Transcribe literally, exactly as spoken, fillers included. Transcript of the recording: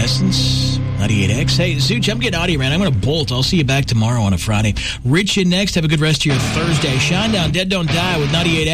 Essence, ninety-eight X. Hey, Zooch, I'm getting out of here, man. I'm going to bolt. I'll see you back tomorrow on a Friday. Rich in next. Have a good rest of your Thursday. Shine down, Dead Don't Die with ninety-eight X.